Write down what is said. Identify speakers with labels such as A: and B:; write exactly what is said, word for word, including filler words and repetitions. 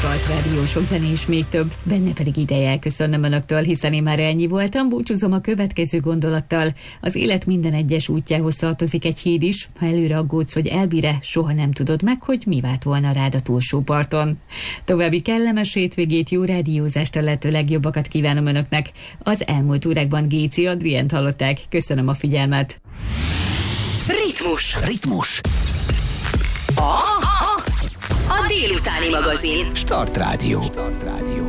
A: Start Rádió, sok zené és még több, benne pedig ideje elköszönnöm önöktől, hiszen én már ennyi voltam, búcsúzom a következő gondolattal. Az élet minden egyes útjához tartozik egy híd is, ha előre aggódsz, hogy elbire, soha nem tudod meg, hogy mi várt volna rád a túlsó parton. További kellemes hétvégét, jó rádiózást, a lehető legjobbakat kívánom önöknek. Az elmúlt órákban Géci Adrient hallották, köszönöm a figyelmet.
B: Ritmus.
C: Ritmus.
B: A, a, a délutáni magazin.
C: Start Rádió. Start Rádió.